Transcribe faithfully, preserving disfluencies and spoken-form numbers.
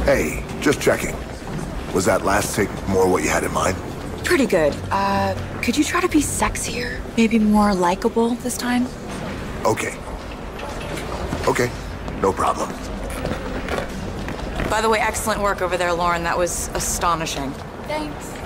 Hey, just checking. Was that last take more what you had in mind? Pretty good. Uh, could you try to be sexier? Maybe more likable this time? Okay. Okay, no problem. By the way, excellent work over there, Lauren. That was astonishing. Thanks.